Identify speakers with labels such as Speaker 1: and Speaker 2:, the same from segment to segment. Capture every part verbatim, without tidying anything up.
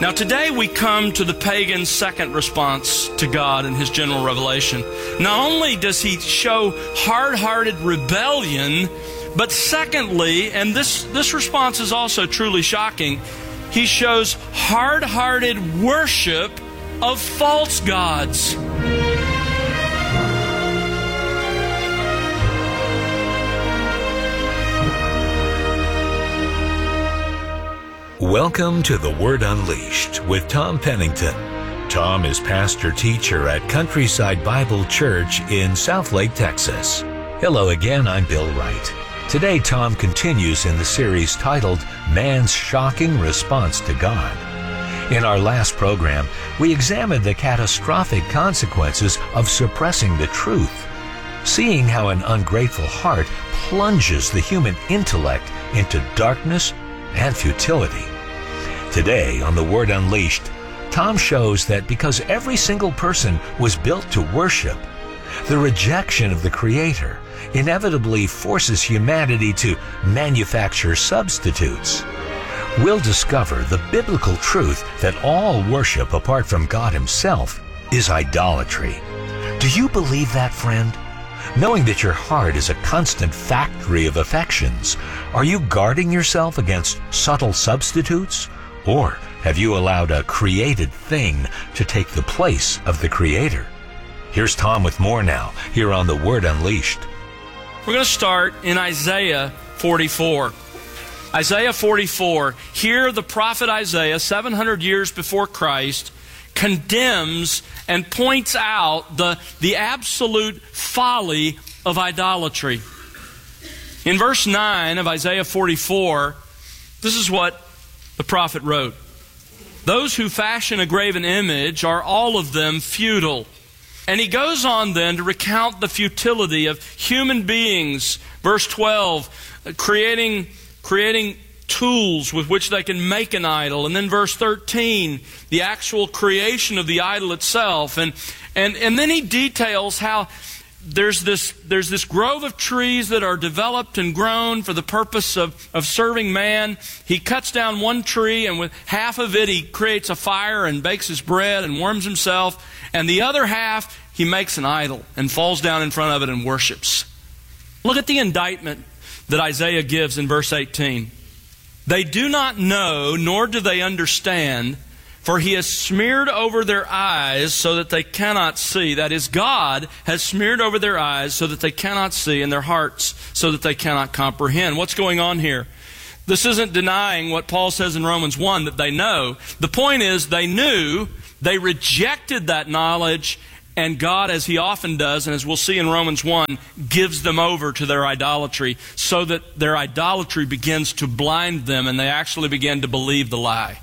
Speaker 1: Now today we come to the pagan's second response to God in his general revelation. Not only does he show hard-hearted rebellion, but secondly, and this, this response is also truly shocking, he shows hard-hearted worship of false gods.
Speaker 2: Welcome to The Word Unleashed with Tom Pennington. Tom is pastor-teacher at Countryside Bible Church in Southlake, Texas. Hello again, I'm Bill Wright. Today, Tom continues in the series titled Man's Shocking Response to God. In our last program, we examined the catastrophic consequences of suppressing the truth, seeing how an ungrateful heart plunges the human intellect into darkness and futility. Today, on The Word Unleashed, Tom shows that because every single person was built to worship, the rejection of the Creator inevitably forces humanity to manufacture substitutes. We'll discover the biblical truth that all worship apart from God Himself is idolatry. Do you believe that, friend? Knowing that your heart is a constant factory of affections, are you guarding yourself against subtle substitutes? Or have you allowed a created thing to take the place of the Creator? Here's Tom with more now, here on The Word Unleashed.
Speaker 1: We're going to start in Isaiah forty-four. Isaiah forty-four, here the prophet Isaiah, seven hundred years before Christ, condemns and points out the, the absolute folly of idolatry. In verse nine of Isaiah forty-four, this is what the prophet wrote. Those who fashion a graven image are all of them futile. And he goes on then to recount the futility of human beings. Verse twelve, creating, creating tools with which they can make an idol. And then verse thirteen, the actual creation of the idol itself. And, and, and then he details how There's this, there's this grove of trees that are developed and grown for the purpose of, of serving man. He cuts down one tree, and with half of it he creates a fire and bakes his bread and warms himself. And the other half he makes an idol and falls down in front of it and worships. Look at the indictment that Isaiah gives in verse eighteen. They do not know, nor do they understand, for He has smeared over their eyes so that they cannot see. That is, God has smeared over their eyes so that they cannot see, and their hearts so that they cannot comprehend. What's going on here? This isn't denying what Paul says in Romans one, that they know. The point is, they knew, they rejected that knowledge, and God, as He often does, and as we'll see in Romans one, gives them over to their idolatry so that their idolatry begins to blind them, and they actually begin to believe the lie.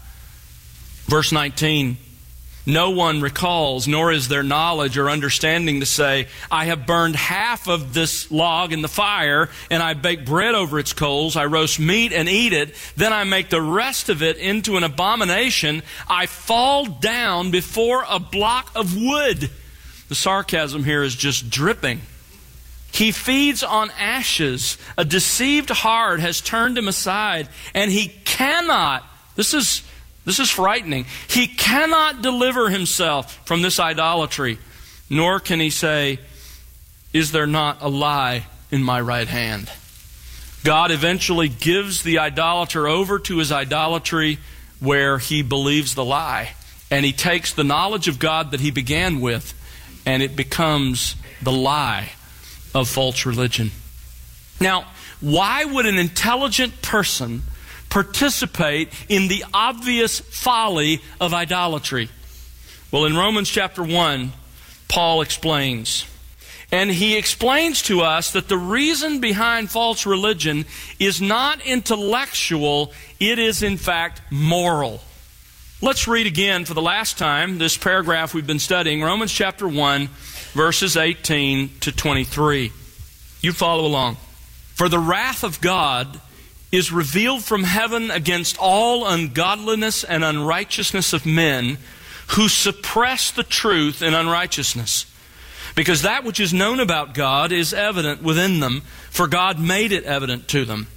Speaker 1: Verse nineteen, no one recalls, nor is there knowledge or understanding to say, I have burned half of this log in the fire, and I bake bread over its coals. I roast meat and eat it. Then I make the rest of it into an abomination. I fall down before a block of wood. The sarcasm here is just dripping. He feeds on ashes. A deceived heart has turned him aside, and he cannot, this is This is frightening. He cannot deliver himself from this idolatry, nor can he say, is there not a lie in my right hand? God eventually gives the idolater over to his idolatry where he believes the lie. And he takes the knowledge of God that he began with, and it becomes the lie of false religion. Now, why would an intelligent person participate in the obvious folly of idolatry? Well, in Romans chapter one, Paul explains. And he explains to us that the reason behind false religion is not intellectual, it is in fact moral. Let's read again for the last time this paragraph we've been studying, Romans chapter one, verses eighteen to twenty-three. You follow along. For the wrath of God is revealed from heaven against all ungodliness and unrighteousness of men who suppress the truth in unrighteousness. Because that which is known about God is evident within them, for God made it evident to them.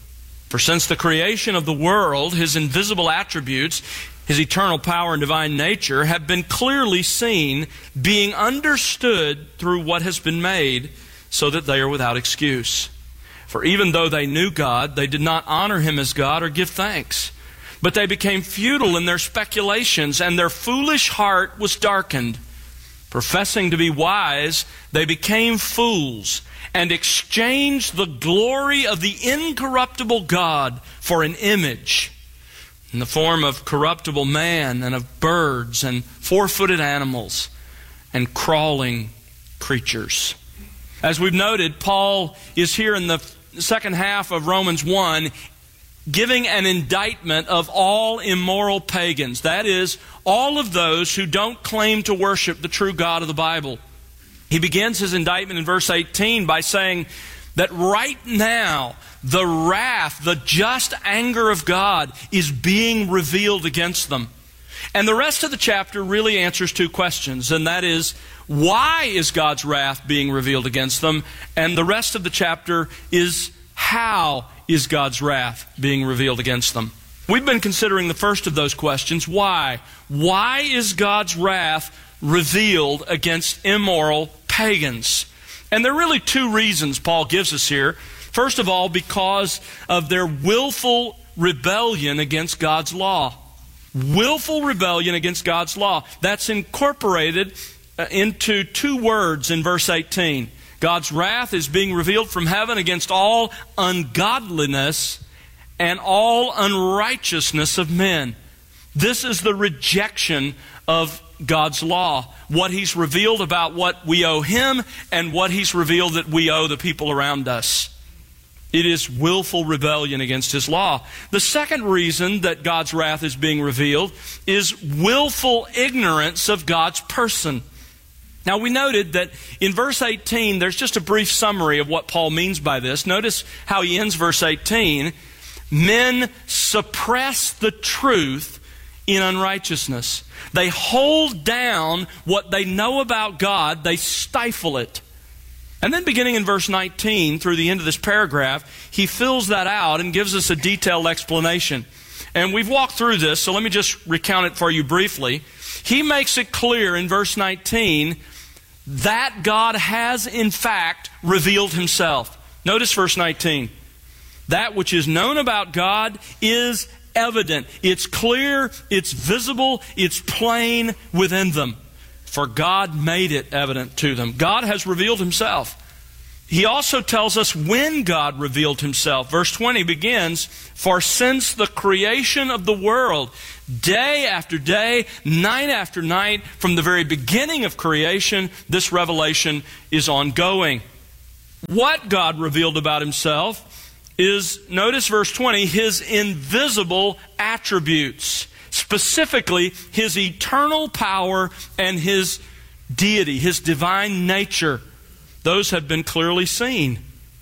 Speaker 1: For since the creation of the world, His invisible attributes, His eternal power and divine nature, have been clearly seen, being understood through what has been made, so that they are without excuse. For even though they knew God, they did not honor Him as God or give thanks. But they became futile in their speculations, and their foolish heart was darkened. Professing to be wise, they became fools, and exchanged the glory of the incorruptible God for an image in the form of corruptible man, and of birds, and four-footed animals, and crawling creatures. As we've noted, Paul is here in the second half of Romans one giving an indictment of all immoral pagans. That is, all of those who don't claim to worship the true God of the Bible. He begins his indictment in verse eighteen by saying that right now, the wrath, the just anger of God is being revealed against them. And the rest of the chapter really answers two questions, and that is, why is God's wrath being revealed against them? And the rest of the chapter is, how is God's wrath being revealed against them? We've been considering the first of those questions, why? Why is God's wrath revealed against immoral pagans? And there are really two reasons Paul gives us here. First of all, because of their willful rebellion against God's law. Willful rebellion against God's law. That's incorporated into two words in verse eighteen. God's wrath is being revealed from heaven against all ungodliness and all unrighteousness of men. This is the rejection of God's law. What He's revealed about what we owe Him, and what He's revealed that we owe the people around us. It is willful rebellion against His law. The second reason that God's wrath is being revealed is willful ignorance of God's person. Now, we noted that in verse eighteen, there's just a brief summary of what Paul means by this. Notice how he ends verse eighteen. Men suppress the truth in unrighteousness. They hold down what they know about God. They stifle it. And then beginning in verse nineteen through the end of this paragraph, he fills that out and gives us a detailed explanation. And we've walked through this, so let me just recount it for you briefly. He makes it clear in verse nineteen that God has in fact revealed Himself. Notice verse nineteen. That which is known about God is evident. It's clear, it's visible, it's plain within them. For God made it evident to them. God has revealed Himself. He also tells us when God revealed Himself. Verse twenty begins, for since the creation of the world, day after day, night after night, from the very beginning of creation, this revelation is ongoing. What God revealed about Himself is, notice verse twenty, His invisible attributes. Specifically, His eternal power and His deity, His divine nature. Those have been clearly seen.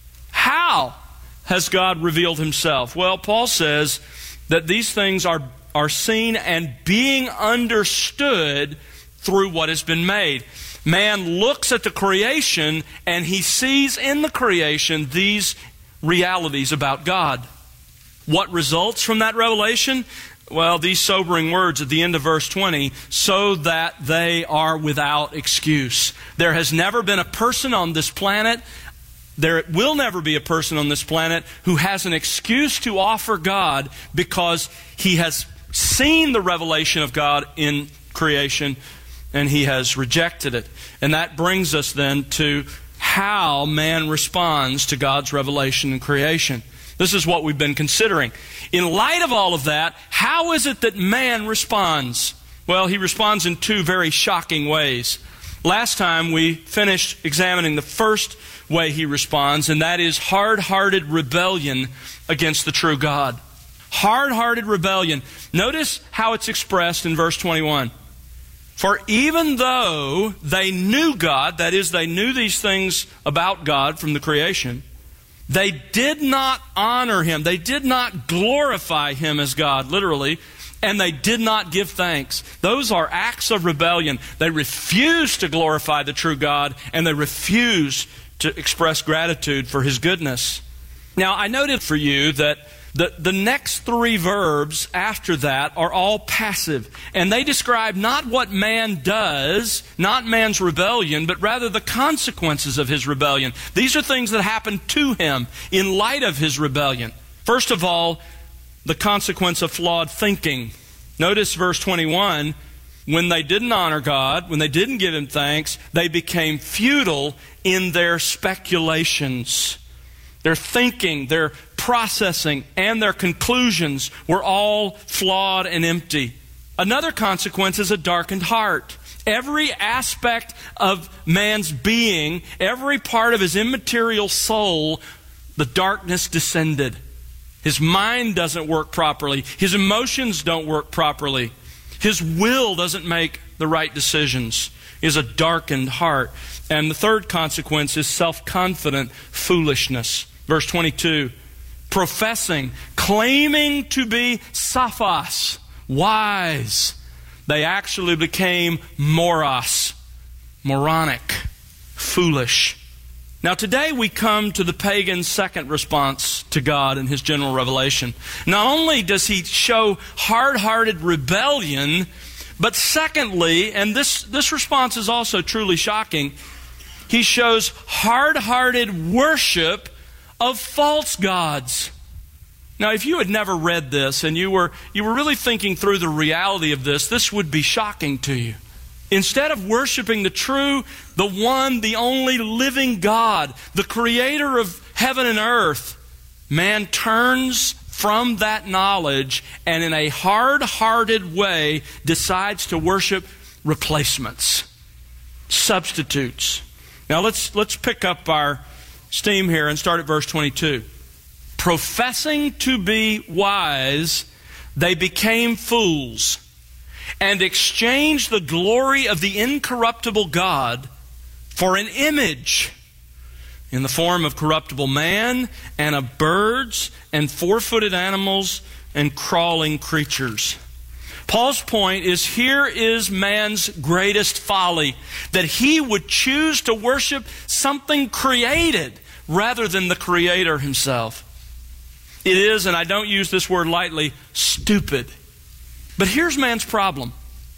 Speaker 1: How has God revealed Himself? Well, Paul says that these things are, are seen and being understood through what has been made. Man looks at the creation and he sees in the creation these realities about God. What results from that revelation? Well, these sobering words at the end of verse twenty, so that they are without excuse. There has never been a person on this planet, there will never be a person on this planet who has an excuse to offer God because he has seen the revelation of God in creation and he has rejected it. And that brings us then to how man responds to God's revelation in creation. This is what we've been considering. In light of all of that, how is it that man responds? Well, he responds in two very shocking ways. Last time we finished examining the first way he responds, and that is hard-hearted rebellion against the true God. Hard-hearted rebellion. Notice how it's expressed in verse twenty-one. For even though they knew God, that is, they knew these things about God from the creation, they did not honor Him. They did not glorify Him as God, literally, and they did not give thanks. Those are acts of rebellion. They refuse to glorify the true God, and they refuse to express gratitude for His goodness. Now, I noted for you that The, the next three verbs after that are all passive, and they describe not what man does, not man's rebellion, but rather the consequences of his rebellion. These are things that happen to him in light of his rebellion. First of all, the consequence of flawed thinking. Notice verse twenty-one, when they didn't honor God, when they didn't give Him thanks, they became futile in their speculations. Their thinking, their processing, and their conclusions were all flawed and empty. Another consequence is a darkened heart. Every aspect of man's being, every part of his immaterial soul, the darkness descended. His mind doesn't work properly. His emotions don't work properly. His will doesn't make the right decisions. He has a darkened heart. And the third consequence is self-confident foolishness. Verse twenty-two, professing, claiming to be sophos, wise, they actually became moros, moronic, foolish. Now today we come to the pagan's second response to God in His general revelation. Not only does he show hard-hearted rebellion, but secondly, and this, this response is also truly shocking, he shows hard-hearted worship of false gods. Now, if you had never read this and you were you were really thinking through the reality of this, this would be shocking to you. Instead of worshiping the true, the one, the only living God, the creator of heaven and earth, man turns from that knowledge and in a hard-hearted way decides to worship replacements, substitutes. Now let's let's pick up our steam here and start at verse twenty-two. Professing to be wise, they became fools and exchanged the glory of the incorruptible God for an image in the form of corruptible man and of birds and four-footed animals and crawling creatures. Paul's point is, here is man's greatest folly, that he would choose to worship something created rather than the Creator Himself. It is, and I don't use this word lightly, stupid. But here's man's problem.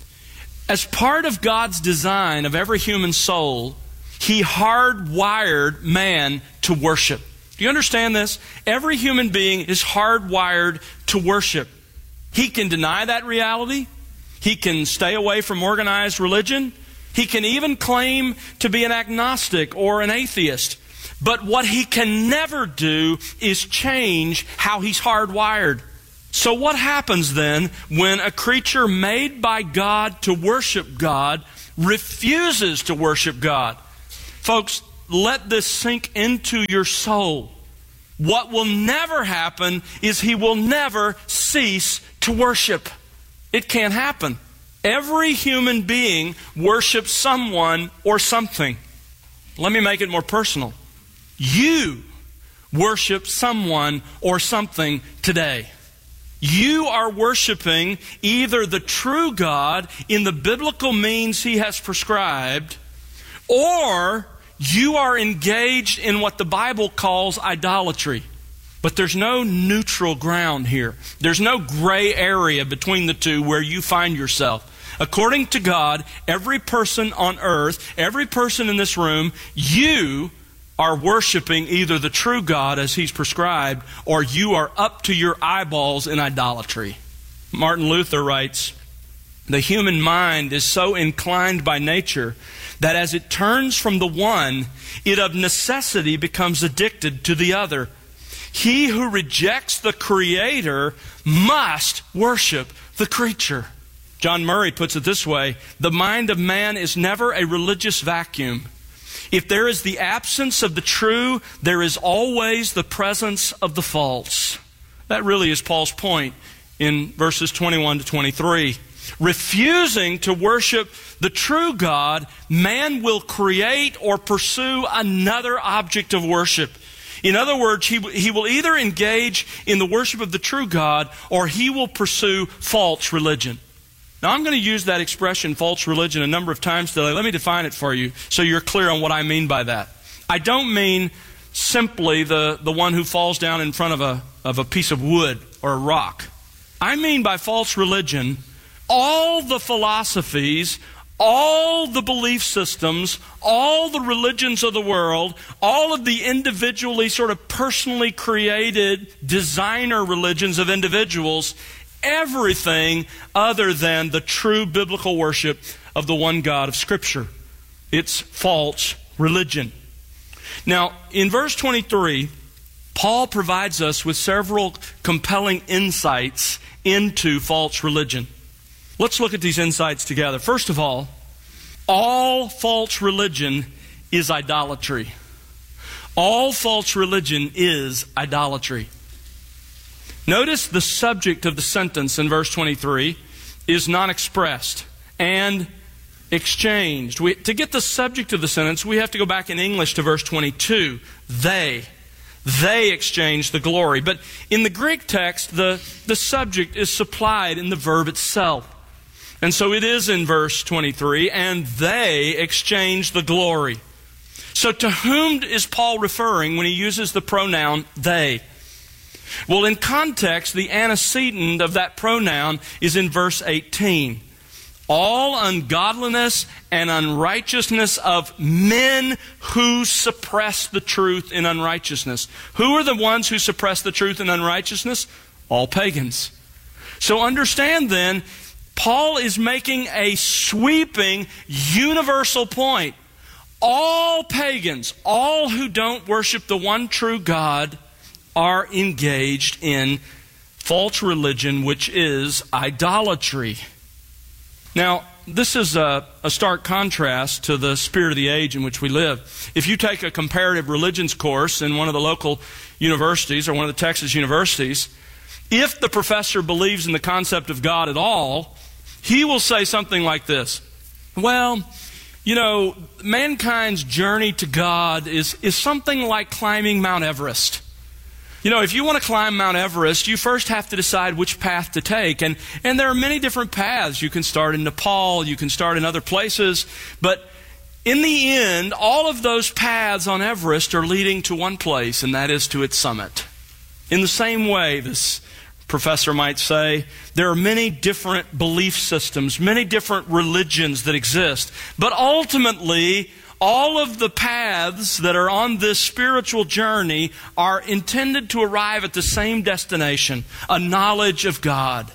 Speaker 1: As part of God's design of every human soul, He hardwired man to worship. Do you understand this? Every human being is hardwired to worship. He can deny that reality. He can stay away from organized religion. He can even claim to be an agnostic or an atheist. But what he can never do is change how he's hardwired. So what happens then when a creature made by God to worship God refuses to worship God? Folks, let this sink into your soul. What will never happen is he will never cease to worship. It can't happen. Every human being worships someone or something. Let me make it more personal. You worship someone or something today. You are worshiping either the true God in the biblical means He has prescribed, or you are engaged in what the Bible calls idolatry. But there's no neutral ground here. There's no gray area between the two where you find yourself. According to God, every person on earth, every person in this room, you are worshiping either the true God as He's prescribed, or you are up to your eyeballs in idolatry. Martin Luther writes, "The human mind is so inclined by nature that as it turns from the one, it of necessity becomes addicted to the other. He who rejects the Creator must worship the creature." John Murray puts it this way: the mind of man is never a religious vacuum. If there is the absence of the true, there is always the presence of the false. That really is Paul's point in verses twenty-one to twenty-three. Refusing to worship the true God, man will create or pursue another object of worship. In other words, he, he will either engage in the worship of the true God, or he will pursue false religion. Now, I'm going to use that expression, false religion, a number of times today. Let me define it for you so you're clear on what I mean by that. I don't mean simply the, the one who falls down in front of a, of a piece of wood or a rock. I mean by false religion, all the philosophies, all the belief systems, all the religions of the world, all of the individually sort of personally created designer religions of individuals, everything other than the true biblical worship of the one God of Scripture. It's false religion. Now, in verse twenty-three, Paul provides us with several compelling insights into false religion. Let's look at these insights together. First of all, all false religion is idolatry. All false religion is idolatry. Notice the subject of the sentence in verse twenty-three is not expressed and exchanged. We, to get the subject of the sentence, we have to go back in English to verse twenty-two. They. They exchanged the glory. But in the Greek text, the, the subject is supplied in the verb itself. And so it is in verse twenty-three, and they exchanged the glory. So to whom is Paul referring when he uses the pronoun they? Well, in context, the antecedent of that pronoun is in verse eighteen. All ungodliness and unrighteousness of men who suppress the truth in unrighteousness. Who are the ones who suppress the truth in unrighteousness? All pagans. So understand then, Paul is making a sweeping, universal point. All pagans, all who don't worship the one true God, are engaged in false religion, which is idolatry. Now, this is a, a stark contrast to the spirit of the age in which we live. If you take a comparative religions course in one of the local universities or one of the Texas universities, if the professor believes in the concept of God at all, he will say something like this. Well, you know, mankind's journey to God is, is something like climbing Mount Everest. You know, if you want to climb Mount Everest, you first have to decide which path to take. And, and there are many different paths. You can start in Nepal, you can start in other places. But in the end, all of those paths on Everest are leading to one place, and that is to its summit. In the same way, this professor might say, there are many different belief systems, many different religions that exist. But ultimately, all of the paths that are on this spiritual journey are intended to arrive at the same destination, a knowledge of God.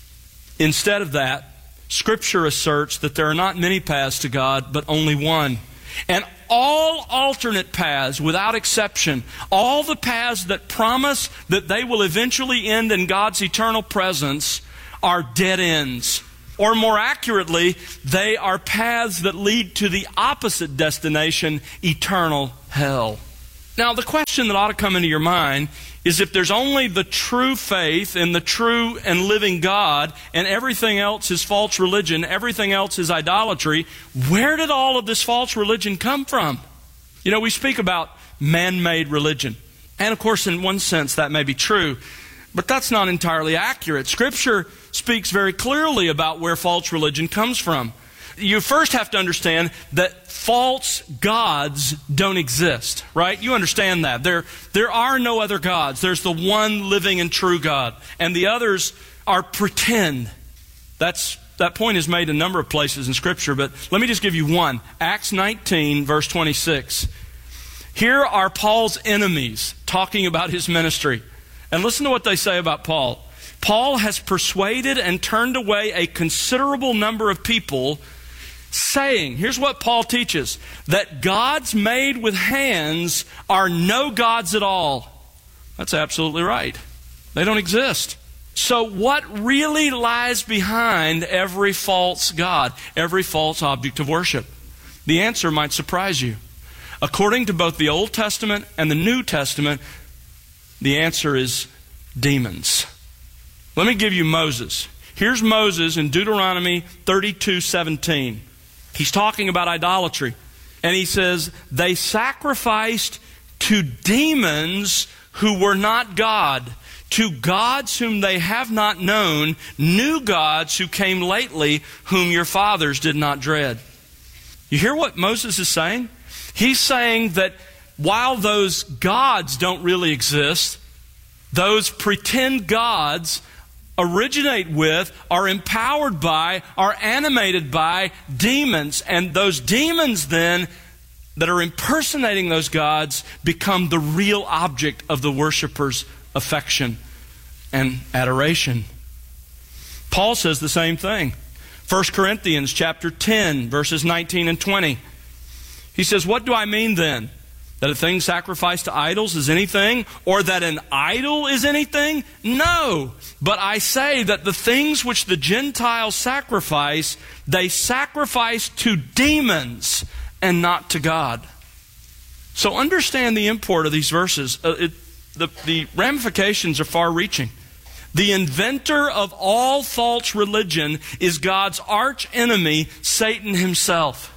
Speaker 1: Instead of that, Scripture asserts that there are not many paths to God, but only one. And all alternate paths, without exception, all the paths that promise that they will eventually end in God's eternal presence, are dead ends. Or more accurately, they are paths that lead to the opposite destination, eternal hell. Now, the question that ought to come into your mind is, if there's only the true faith in the true and living God, and everything else is false religion, everything else is idolatry, where did all of this false religion come from? You know, we speak about man-made religion. And of course, in one sense, that may be true. But that's not entirely accurate. Scripture speaks very clearly about where false religion comes from. You first have to understand that false gods don't exist, right? You understand that. There, there are no other gods. There's the one living and true God. And the others are pretend. That's, that point is made in a number of places in Scripture, but let me just give you one. Acts nineteen, verse twenty-six. Here are Paul's enemies talking about his ministry. And listen to what they say about Paul. Paul has persuaded and turned away a considerable number of people, saying, here's what Paul teaches, that gods made with hands are no gods at all. That's absolutely right. They don't exist. So what really lies behind every false god, every false object of worship? The answer might surprise you. According to both the Old Testament and the New Testament, the answer is demons. Let me give you Moses. Here's Moses in Deuteronomy thirty-two seventeen. He's talking about idolatry. And he says, they sacrificed to demons who were not God, to gods whom they have not known, new gods who came lately, whom your fathers did not dread. You hear what Moses is saying? He's saying that while those gods don't really exist, those pretend gods originate with, are empowered by, are animated by demons. And those demons then that are impersonating those gods become the real object of the worshiper's affection and adoration. Paul says the same thing. First Corinthians chapter ten, verses nineteen and twenty. He says, "What do I mean then? That a thing sacrificed to idols is anything? Or that an idol is anything? No. But I say that the things which the Gentiles sacrifice, they sacrifice to demons and not to God." So understand the import of these verses. Uh, it, the, the ramifications are far-reaching. The inventor of all false religion is God's arch enemy, Satan himself.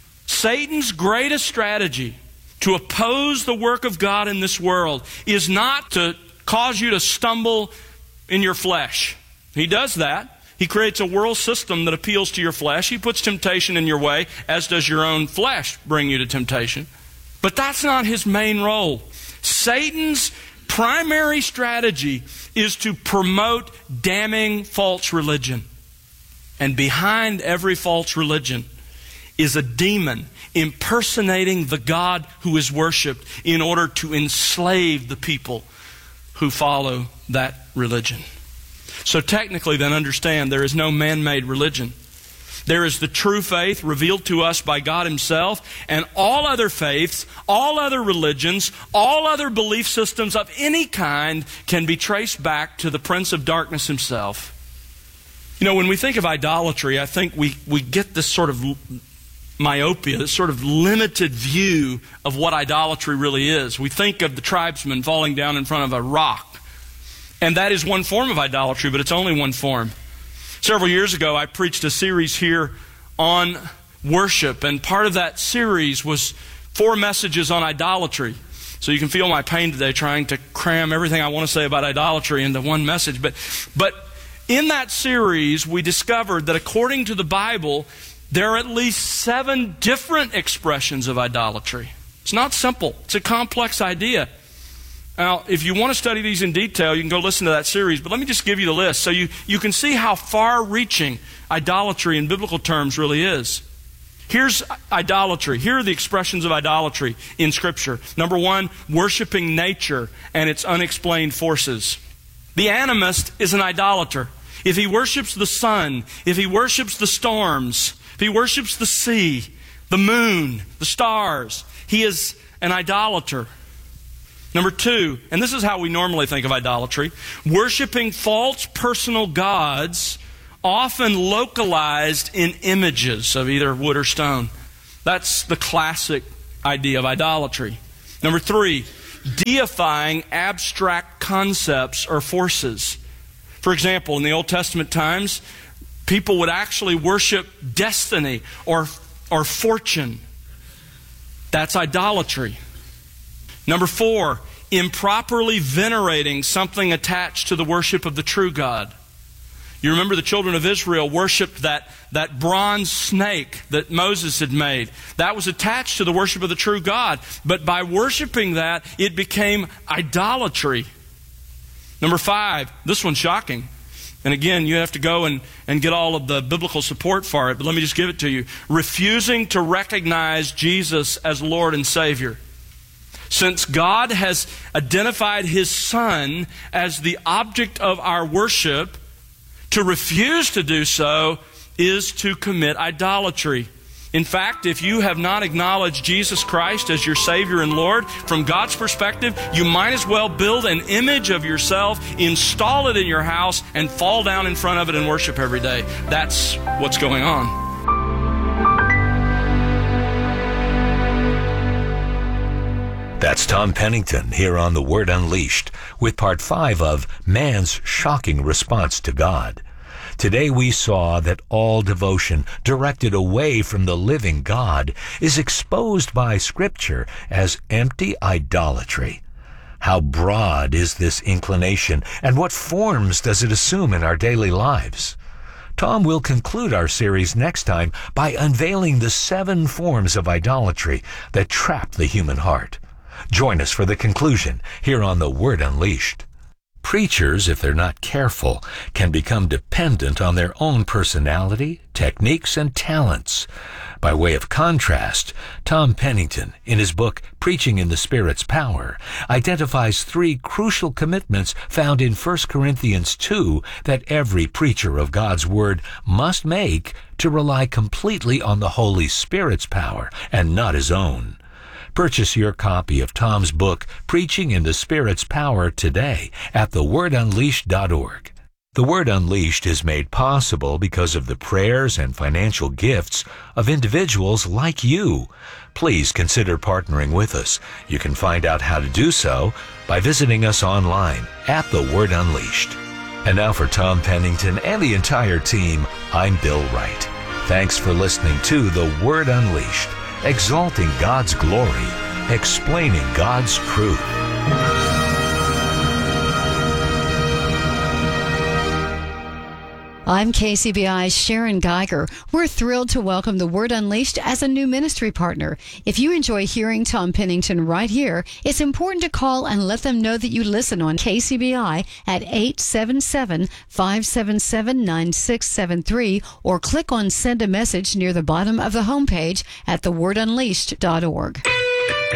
Speaker 1: Satan's greatest strategy to oppose the work of God in this world is not to cause you to stumble in your flesh. He does that. He creates a world system that appeals to your flesh. He puts temptation in your way, as does your own flesh bring you to temptation. But that's not his main role. Satan's primary strategy is to promote damning false religion. And behind every false religion is a demon impersonating the God who is worshipped in order to enslave the people who follow that religion. So technically then understand there is no man-made religion. There is the true faith revealed to us by God Himself, and all other faiths, all other religions, all other belief systems of any kind can be traced back to the Prince of Darkness himself. You know, when we think of idolatry, I think we, we get this sort of myopia, this sort of limited view of what idolatry really is. We think of the tribesman falling down in front of a rock. And that is one form of idolatry, but it's only one form. Several years ago, I preached a series here on worship, and part of that series was four messages on idolatry. So you can feel my pain today trying to cram everything I want to say about idolatry into one message. But, but in that series, we discovered that according to the Bible, there are at least seven different expressions of idolatry. It's not simple. It's a complex idea. Now, if you want to study these in detail, you can go listen to that series, but let me just give you the list so you, you can see how far-reaching idolatry in biblical terms really is. Here's idolatry. Here are the expressions of idolatry in Scripture. Number one, worshiping nature and its unexplained forces. The animist is an idolater. If he worships the sun, if he worships the storms, if he worships the sea, the moon, the stars, he is an idolater. Number two, and this is how we normally think of idolatry, worshiping false personal gods, often localized in images of either wood or stone. That's the classic idea of idolatry. Number three, deifying abstract concepts or forces. For example, in the Old Testament times, people would actually worship destiny or, or fortune. That's idolatry. Number four, improperly venerating something attached to the worship of the true God. You remember the children of Israel worshipped that, that bronze snake that Moses had made. That was attached to the worship of the true God. But by worshiping that, it became idolatry. Number five, this one's shocking. And again, you have to go and, and get all of the biblical support for it, but let me just give it to you. Refusing to recognize Jesus as Lord and Savior. Since God has identified His Son as the object of our worship, to refuse to do so is to commit idolatry. In fact, if you have not acknowledged Jesus Christ as your Savior and Lord, from God's perspective, you might as well build an image of yourself, install it in your house, and fall down in front of it and worship every day. That's what's going on.
Speaker 2: That's Tom Pennington here on The Word Unleashed with part five of Man's Shocking Response to God. Today we saw that all devotion directed away from the living God is exposed by Scripture as empty idolatry. How broad is this inclination, and what forms does it assume in our daily lives? Tom will conclude our series next time by unveiling the seven forms of idolatry that trap the human heart. Join us for the conclusion here on The Word Unleashed. Preachers, if they're not careful, can become dependent on their own personality, techniques, and talents. By way of contrast, Tom Pennington, in his book Preaching in the Spirit's Power, identifies three crucial commitments found in First Corinthians two that every preacher of God's Word must make to rely completely on the Holy Spirit's power and not his own. Purchase your copy of Tom's book, Preaching in the Spirit's Power, today at the word unleashed dot org. The Word Unleashed is made possible because of the prayers and financial gifts of individuals like you. Please consider partnering with us. You can find out how to do so by visiting us online at The Word Unleashed. And now for Tom Pennington and the entire team, I'm Bill Wright. Thanks for listening to The Word Unleashed. Exalting God's glory, explaining God's truth.
Speaker 3: I'm K C B I's Sharon Geiger. We're thrilled to welcome The Word Unleashed as a new ministry partner. If you enjoy hearing Tom Pennington right here, it's important to call and let them know that you listen on K C B I at eight seven seven, five seven seven, nine six seven three or click on Send a Message near the bottom of the homepage at the word unleashed dot org.